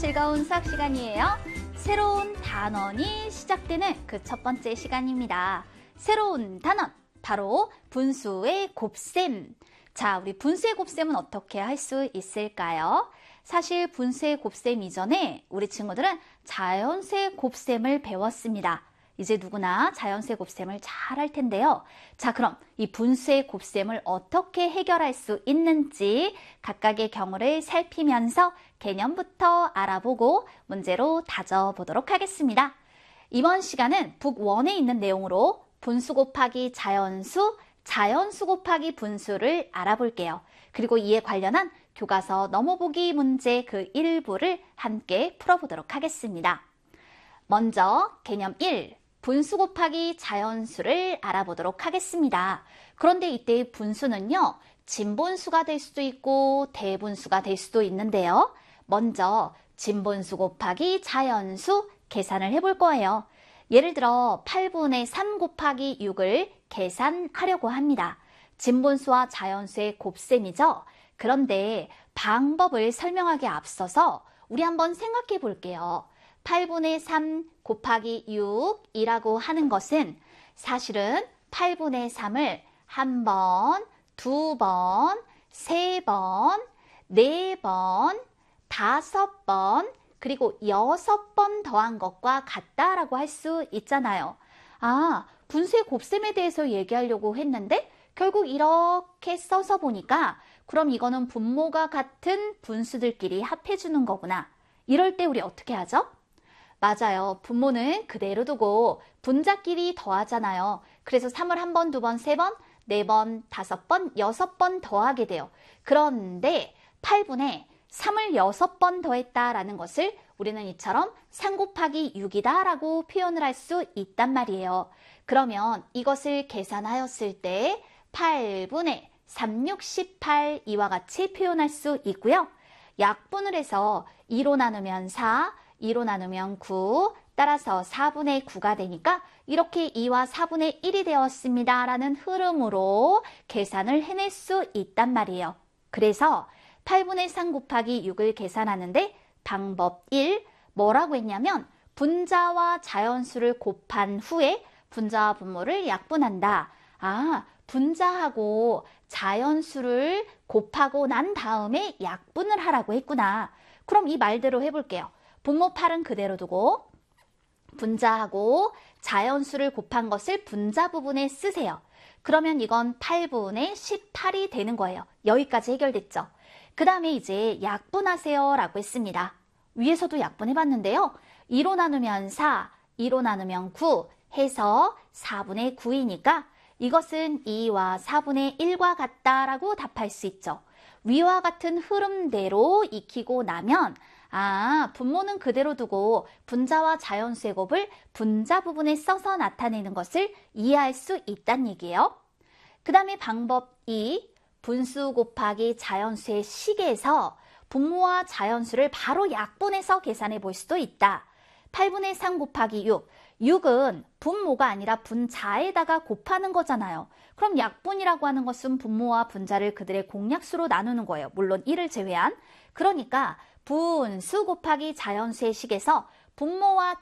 즐거운 수학 시간이에요. 새로운 단원이 시작되는 그 첫 번째 시간입니다. 새로운 단원, 바로 분수의 곱셈. 자, 우리 분수의 곱셈은 어떻게 할 수 있을까요? 사실 분수의 곱셈 이전에 우리 친구들은 자연수의 곱셈을 배웠습니다. 이제 누구나 자연수의 곱셈을 잘 할 텐데요. 자, 그럼 이 분수의 곱셈을 어떻게 해결할 수 있는지 각각의 경우를 살피면서 개념부터 알아보고 문제로 다져보도록 하겠습니다. 이번 시간은 북 1에 있는 내용으로 분수 곱하기 자연수, 자연수 곱하기 분수를 알아볼게요. 그리고 이에 관련한 교과서 넘어보기 문제 그 일부를 함께 풀어보도록 하겠습니다. 먼저 개념 1, 분수 곱하기 자연수를 알아보도록 하겠습니다. 그런데 이때의 분수는요, 진분수가 될 수도 있고 대분수가 될 수도 있는데요. 먼저 진분수 곱하기 자연수 계산을 해볼 거예요. 예를 들어 8분의 3 곱하기 6을 계산하려고 합니다. 진분수와 자연수의 곱셈이죠. 그런데 방법을 설명하기에 앞서서 우리 한번 생각해 볼게요. 8분의 3 곱하기 6이라고 하는 것은 사실은 8분의 3을 한 번, 두 번, 세 번, 네 번, 5번, 그리고 6번 더한 것과 같다라고 할 수 있잖아요. 아, 분수의 곱셈에 대해서 얘기하려고 했는데 결국 이렇게 써서 보니까 그럼 이거는 분모가 같은 분수들끼리 합해주는 거구나. 이럴 때 우리 어떻게 하죠? 맞아요. 분모는 그대로 두고 분자끼리 더하잖아요. 그래서 3을 한 번, 두 번, 세 번, 네 번, 5번, 6번 더하게 돼요. 그런데 8분에 3을 6번 더했다라는 것을 우리는 이처럼 3 곱하기 6이다 라고 표현을 할 수 있단 말이에요. 그러면 이것을 계산하였을 때 8분의 3, 6, 18 이와 같이 표현할 수 있고요. 약분을 해서 2로 나누면 4, 2로 나누면 9, 따라서 4분의 9가 되니까 이렇게 2와 4분의 1이 되었습니다 라는 흐름으로 계산을 해낼 수 있단 말이에요. 그래서 8분의 3 곱하기 6을 계산하는데 방법 1, 뭐라고 했냐면 분자와 자연수를 곱한 후에 분자와 분모를 약분한다. 아, 분자하고 자연수를 곱하고 난 다음에 약분을 하라고 했구나. 그럼 이 말대로 해볼게요. 분모 8은 그대로 두고 분자하고 자연수를 곱한 것을 분자 부분에 쓰세요. 그러면 이건 8분의 18이 되는 거예요. 여기까지 해결됐죠. 그 다음에 이제 약분하세요 라고 했습니다. 위에서도 약분해봤는데요. 2로 나누면 4, 2로 나누면 9 해서 4분의 9이니까 이것은 2와 4분의 1과 같다라고 답할 수 있죠. 위와 같은 흐름대로 익히고 나면 분모는 그대로 두고 분자와 자연수의 곱을 분자 부분에 써서 나타내는 것을 이해할 수 있다는 얘기예요. 그 다음에 방법 2, 분수 곱하기 자연수의 식에서 분모와 자연수를 바로 약분해서 계산해 볼 수도 있다. 8분의 3 곱하기 6, 6은 분모가 아니라 분자에다가 곱하는 거잖아요. 그럼 약분이라고 하는 것은 분모와 분자를 그들의 공약수로 나누는 거예요. 물론 1을 제외한. 그러니까 분수 곱하기 자연수의 식에서 분모와